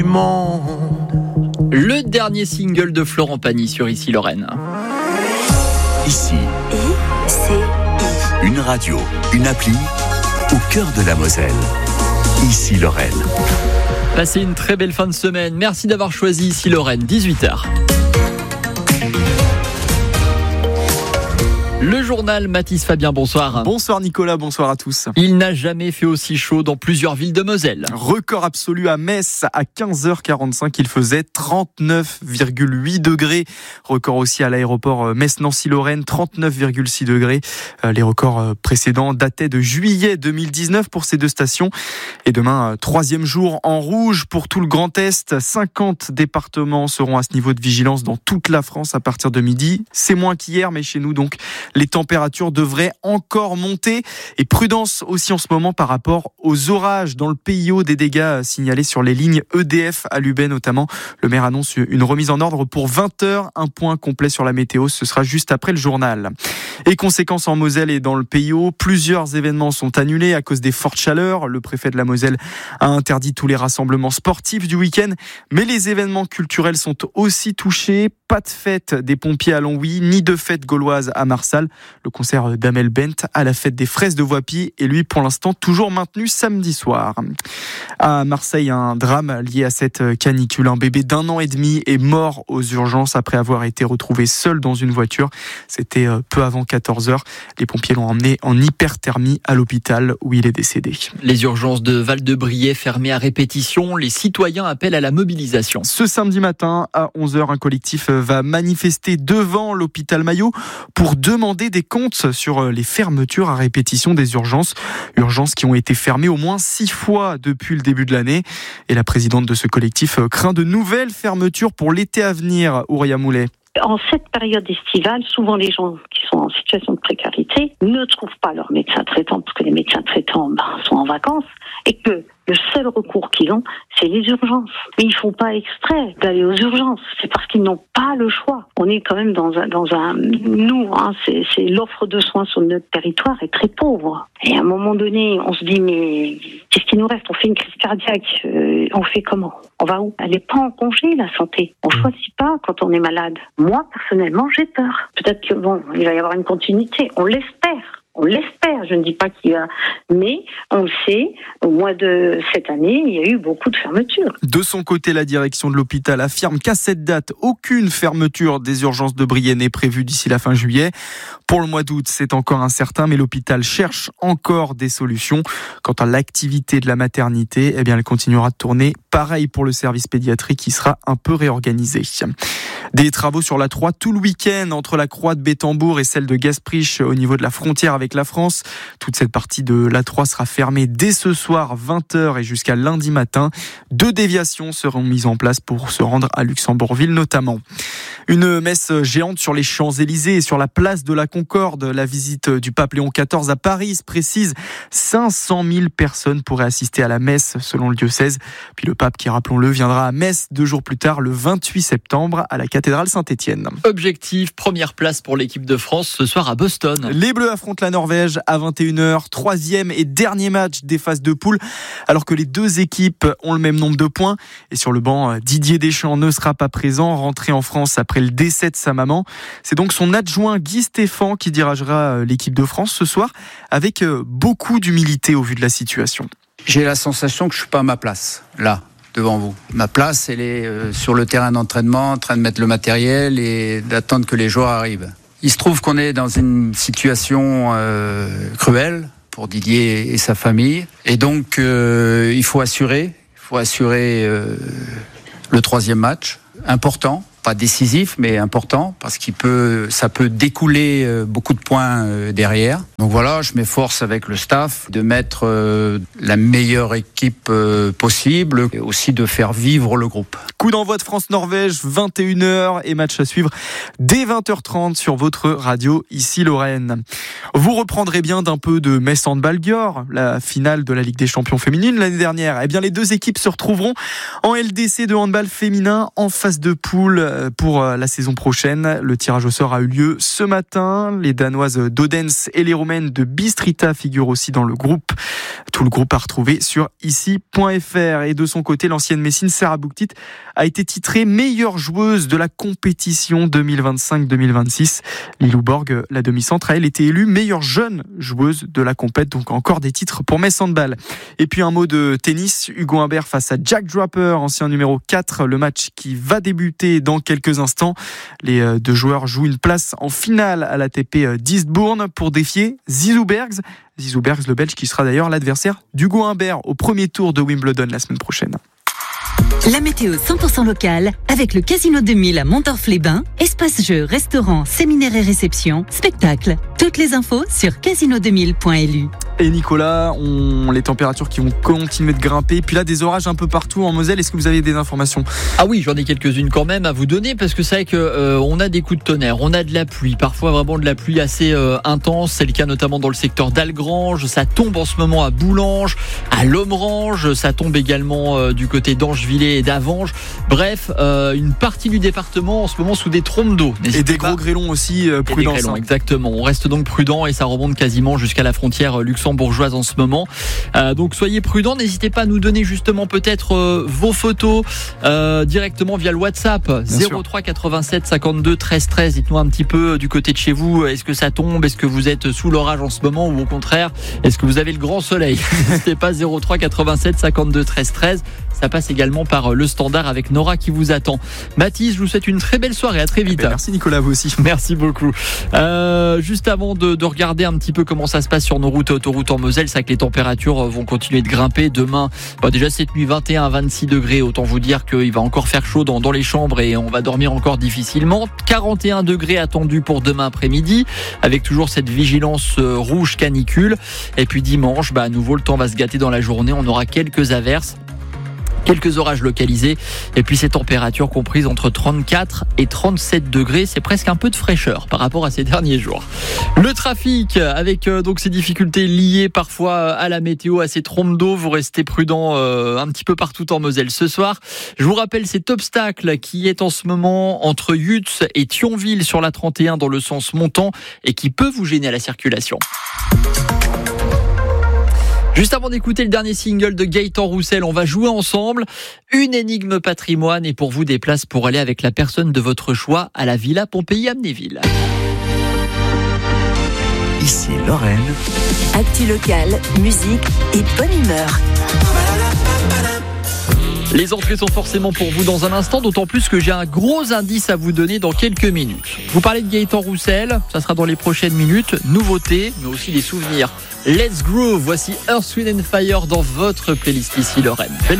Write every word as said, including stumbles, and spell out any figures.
Le dernier single de Florent Pagny sur Ici Lorraine. Ici, I C I. une radio, une appli au cœur de la Moselle. Ici Lorraine. Passez une très belle fin de semaine. Merci d'avoir choisi Ici Lorraine, dix-huit heures. Le journal Mathis Fabien, bonsoir. Bonsoir Nicolas, bonsoir à tous. Il n'a jamais fait aussi chaud dans plusieurs villes de Moselle. Record absolu à Metz, à quinze heures quarante-cinq, il faisait trente-neuf virgule huit degrés. Record aussi à l'aéroport Metz-Nancy-Lorraine, trente-neuf virgule six degrés. Les records précédents dataient de juillet deux mille dix-neuf pour ces deux stations. Et demain, troisième jour en rouge pour tout le Grand Est. cinquante départements seront à ce niveau de vigilance dans toute la France à partir de midi. C'est moins qu'hier, mais chez nous donc, les températures devraient encore monter. Et prudence aussi en ce moment par rapport aux orages dans le P I O, des dégâts signalés sur les lignes E D F à Lubet notamment. Le maire annonce une remise en ordre pour vingt heures. Un point complet sur la météo, ce sera juste après le journal. Et conséquences en Moselle et dans le P I O, plusieurs événements sont annulés à cause des fortes chaleurs. Le préfet de la Moselle a interdit tous les rassemblements sportifs du week-end, mais les événements culturels sont aussi touchés. Pas de fête des pompiers à Longwy, ni de fête gauloise à Marsal. Le concert d'Amel Bent à la fête des fraises de Voipy est lui pour l'instant toujours maintenu samedi soir. À Marseille, un drame lié à cette canicule. Un bébé d'un an et demi est mort aux urgences après avoir été retrouvé seul dans une voiture. C'était peu avant quatorze heures. Les pompiers l'ont emmené en hyperthermie à l'hôpital où il est décédé. Les urgences de Val-de-Briey fermées à répétition. Les citoyens appellent à la mobilisation. Ce samedi matin à onze heures, un collectif va manifester devant l'hôpital Maillot pour demander des comptes sur les fermetures à répétition des urgences. Urgences qui ont été fermées au moins six fois depuis le début de l'année. Et la présidente de ce collectif craint de nouvelles fermetures pour l'été à venir, Ouria Moulet. En cette période estivale, souvent les gens qui sont en situation de précarité ne trouvent pas leur médecin traitant parce que les médecins traitants ben, sont en vacances et que le seul recours qu'ils ont, c'est les urgences. Mais ils font pas exprès d'aller aux urgences. C'est parce qu'ils n'ont pas le choix. On est quand même dans un, dans un, nous, hein, c'est, c'est l'offre de soins sur notre territoire est très pauvre. Et à un moment donné, on se dit, mais qu'est-ce qui nous reste? On fait une crise cardiaque. Euh, on fait comment? On va où? Elle n'est pas en congé, la santé. On choisit pas quand on est malade. Moi, personnellement, j'ai peur. Peut-être que bon, il va y avoir une continuité. On l'espère. On l'espère, je ne dis pas qu'il y a, mais on le sait, au mois de cette année, il y a eu beaucoup de fermetures. De son côté, la direction de l'hôpital affirme qu'à cette date, aucune fermeture des urgences de Briey n'est prévue d'ici la fin juillet. Pour le mois d'août, c'est encore incertain, mais l'hôpital cherche encore des solutions. Quant à l'activité de la maternité, eh bien, elle continuera de tourner. Pareil pour le service pédiatrique qui sera un peu réorganisé. Des travaux sur l'A trois tout le week-end entre la Croix de Bétambourg et celle de Gaspriche au niveau de la frontière avec la France. Toute cette partie de l'A trois sera fermée dès ce soir vingt heures et jusqu'à lundi matin. Deux déviations seront mises en place pour se rendre à Luxembourgville notamment. Une messe géante sur les Champs-Élysées et sur la place de la Concorde. La visite du pape Léon quatorze à Paris se précise. cinq cent mille personnes pourraient assister à la messe selon le diocèse. Puis le pape qui, rappelons-le, viendra à Metz deux jours plus tard, le vingt-huit septembre, à la cathédrale Saint-Étienne. Objectif, première place pour l'équipe de France ce soir à Boston. Les Bleus affrontent la Norvège à vingt et une heures, troisième et dernier match des phases de poule, alors que les deux équipes ont le même nombre de points. Et sur le banc, Didier Deschamps ne sera pas présent, rentré en France après le décès de sa maman. C'est donc son adjoint Guy Stéphane qui dirigera l'équipe de France ce soir, avec beaucoup d'humilité au vu de la situation. J'ai la sensation que je ne suis pas à ma place, là, devant vous. Ma place, elle est euh, sur le terrain d'entraînement, en train de mettre le matériel et d'attendre que les joueurs arrivent. Il se trouve qu'on est dans une situation euh, cruelle pour Didier et sa famille. Et donc, euh, il faut assurer, il faut assurer euh, le troisième match, important. Pas décisif, mais important, parce qu'il peut, ça peut découler beaucoup de points derrière. Donc voilà, je m'efforce avec le staff de mettre la meilleure équipe possible et aussi de faire vivre le groupe. Coup d'envoi de France-Norvège, vingt et une heures et match à suivre dès vingt heures trente sur votre radio, ici Lorraine. Vous reprendrez bien d'un peu de Metz Handball Győr, la finale de la Ligue des Champions féminines l'année dernière. Eh bien, les deux équipes se retrouveront en L D C de handball féminin en phase de poule pour la saison prochaine. Le tirage au sort a eu lieu ce matin. Les Danoises d'Odense et les Roumaines de Bistrita figurent aussi dans le groupe. Tout le groupe à retrouver sur ici point f r. Et de son côté, l'ancienne Messine Sarah Bouktit a été titrée meilleure joueuse de la compétition deux mille vingt-cinq deux mille vingt-six. Lilou Borg, la demi-centre, a elle été élue meilleure jeune joueuse de la compète. Donc encore des titres pour Metz Handball. Et puis un mot de tennis. Hugo Humbert face à Jack Draper, ancien numéro quatre. Le match qui va débuter dans quelques instants. Les deux joueurs jouent une place en finale à l'A T P d'Eastbourne pour défier Zizou Bergs. Zizou Bergs, le Belge, qui sera d'ailleurs l'adversaire d'Hugo Humbert au premier tour de Wimbledon la semaine prochaine. La météo cent pour cent locale avec le Casino deux mille à Montorf-les-Bains. Espace jeux, restaurants, séminaires et réceptions, spectacles. Toutes les infos sur casino deux mille point l u. Et Nicolas, on, les températures qui vont continuer de grimper. Puis là, des orages un peu partout en Moselle. Est-ce que vous avez des informations ? Ah oui, j'en ai quelques-unes quand même à vous donner parce que c'est vrai que euh, on a des coups de tonnerre, on a de la pluie, parfois vraiment de la pluie assez euh, intense. C'est le cas notamment dans le secteur d'Algrange. Ça tombe en ce moment à Boulanges, à Lomrange. Ça tombe également euh, du côté d'Angevillers et d'Avanges. Bref, euh, une partie du département en ce moment sous des trompes d'eau. N'hésitez et des pas. gros grêlons aussi, euh, prudence. Grêlons, exactement. On reste donc prudent et ça remonte quasiment jusqu'à la frontière luxembourgeoise en ce moment. Euh, donc soyez prudents. N'hésitez pas à nous donner justement peut-être euh, vos photos euh, directement via le WhatsApp zéro trois quatre-vingt-sept cinquante-deux treize treize. Dites-nous un petit peu du côté de chez vous. Est-ce que ça tombe ? Est-ce que vous êtes sous l'orage en ce moment ou au contraire est-ce que vous avez le grand soleil ? N'hésitez pas zéro trois quatre-vingt-sept cinquante-deux treize treize. Ça passe également par le standard avec Nora qui vous attend. Mathis, je vous souhaite une très belle soirée. À très vite. Eh ben, merci Nicolas, vous aussi. Merci beaucoup. Euh, juste avant de, de regarder un petit peu comment ça se passe sur nos routes et autoroutes en Moselle, c'est que les températures vont continuer de grimper. Demain, bah déjà cette nuit vingt et un à vingt-six degrés. Autant vous dire qu'il va encore faire chaud dans, dans les chambres et on va dormir encore difficilement. quarante et un degrés attendus pour demain après-midi avec toujours cette vigilance rouge canicule. Et puis dimanche, bah à nouveau le temps va se gâter dans la journée. On aura quelques averses. Quelques orages localisés et puis ces températures comprises entre trente-quatre et trente-sept degrés, c'est presque un peu de fraîcheur par rapport à ces derniers jours. Le trafic avec euh, donc ces difficultés liées parfois à la météo, à ces trompes d'eau, vous restez prudents euh, un petit peu partout en Moselle ce soir. Je vous rappelle cet obstacle qui est en ce moment entre Yutz et Thionville sur la trente et un dans le sens montant et qui peut vous gêner à la circulation. Juste avant d'écouter le dernier single de Gaëtan Roussel, on va jouer ensemble une énigme patrimoine et pour vous des places pour aller avec la personne de votre choix à la Villa Pompéi-Amnéville. Ici Lorraine. Actu locale, musique et bonne humeur. Les entrées sont forcément pour vous dans un instant, d'autant plus que j'ai un gros indice à vous donner dans quelques minutes. Vous parlez de Gaëtan Roussel, ça sera dans les prochaines minutes. Nouveautés, mais aussi des souvenirs. Let's Groove, voici Earth, Wind and Fire dans votre playlist ici Lorraine. Belle